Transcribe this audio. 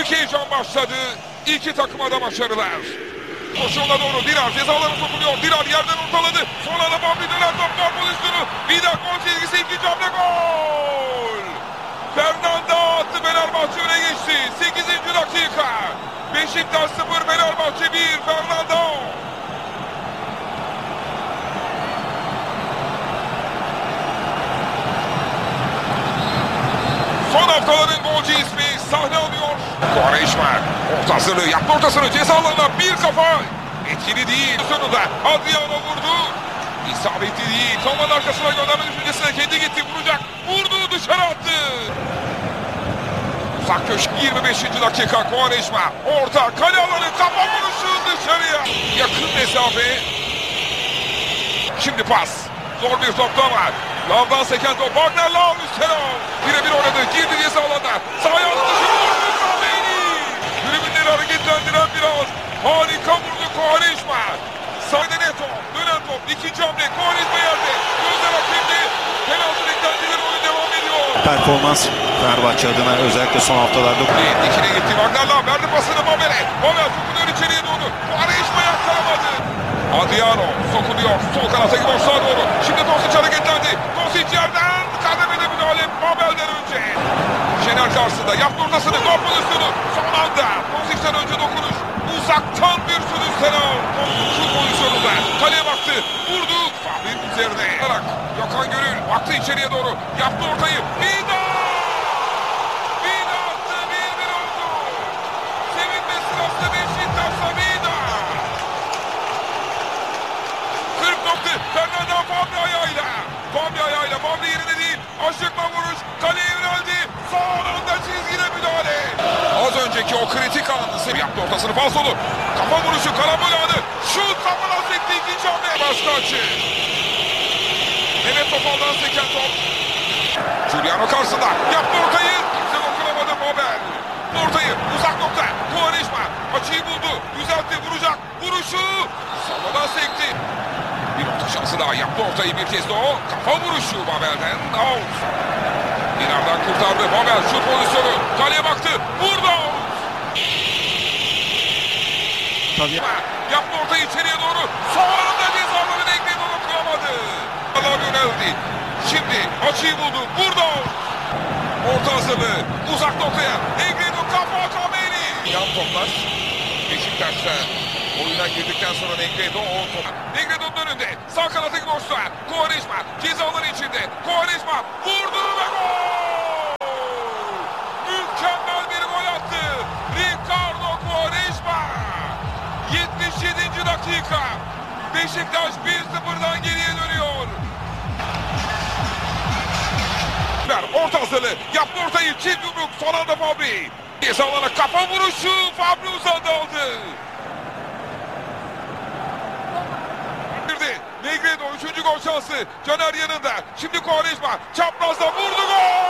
Büyük heyecan başladı. İki takıma da başarılar. Koşuğuna doğru Dirar ceza alanına sokuluyor. Dirar yerden ortaladı. Son anda Bambi döner top var pozisyonu. Vida gol çizgisi, ikinci hamle gol. Fernando attı, Fenerbahçe öne geçti. 8. dakika. Beşiktaş 0, Fenerbahçe 1. Fernando. Son haftaların golcü ismi sahne alıyor. Quaresma ortasını yaptı, ortasını ceza alanına bir kafa. Etkili değil. Sonunda Adriano vurdu. İsabetli değil. Toman arkasına gönderme düşüncesine kendi gitti. Vuracak. Vurdu, dışarı attı. Uzak köşk 25. dakika. Quaresma orta kale alanı, kafa vuruşu dışarıya. Yakın mesafe. Şimdi pas. Zor bir topta var. Lavdan seken top. Wagner Lav üstten al. Birebir oynadı. Girdi ceza alanına. Sahaya attı. Tribünleri hareketlendiren biraz. Harika vurdu Quaresma. Sahada Neto. Dönen top. İkinci hamle. Quaresma yerde. Gözler hakemde. Penaltı beklentileri, oyun devam ediyor. Performans Fenerbahçe adına özellikle son haftalarda. İkine gitti. Wagner Lav verdi pasını Mabel'e. Mabel sokuluyor içeriye doğru. Quaresma yakkalamadı. Adriano sokuluyor. Sol kanata gidiyor, sağa doğru. Şimdi Tosic hareketlendi. Tosic yerden kademede müdahale Mabel'den önce. Şener karşısında yaptı ortasını. Gol pozisyonu. Son anda Tosic'ten önce dokunuş. Uzaktan bir sürü selam. Şut pozisyonunda. Kaleye baktı. Vurdu. Fabri'nin üzerine. Gökhan Gönül baktı içeriye doğru. Yaptı ortayı. Vida! Vida attı. 1-1 oldu. Sevinme sırasında Beşiktaş'ta Vida. 40 nokta. Fernando Fabri ayağıyla. Fabri ayağıyla. Fabri yerine değil. Aşıkla vuruş. Kaleye yöneldi. Son anda çizgide müdahale. Az önceki o kritik anı yaptı ortasını, falsolu. Kafa vuruşu, karambol anı. Şut kafadan sekti, ikinci hamle. Başka açı. Mehmet Topal'dan seken top. Giuliano karşısında. Yaptı ortayı. Kimse dokunamadı Mabel. Ortayı uzak nokta. Quaresma açıyı buldu. Düzeltti, vuracak. Vuruşu. Savadan sekti. Bir orta şansı daha. Yaptı ortayı bir kez de o. Kafa vuruşu Mabel'den. Out. Dinar'dan kurtardı. Mabel şut pozisyonu. Kaleye baktı. Vurdu. Tabii. Yaptı ortayı içeriye doğru. Son anda cezaları denkledi, dokunamadı. Allah yöneldi. Şimdi açıyı buldu. Vurdu. Orta hazırlığı. Uzak noktaya. Negredo kafa Kameli. Yan toplar. Beşiktaş'ta oyuna girdikten sonra Negredo o top. Negredo'nun önünde. Sağ kanatı boşta. Quaresma cezaları içinde. Quaresma vurdu ve gol. Mükemmel bir gol attı. Ricardo Quaresma. 77. dakika. Beşiktaş 1-0'dan geriye dönüyor. Orta hazırlığı. Yaptı ortayı. Çift yumruk. Son anda Fabri. Ceza alana kafa vuruşu. Fabri uzadı aldı. Negredo 3. gol şansı. Caner yanında. Şimdi Quaresma çaprazda vurdu, gol.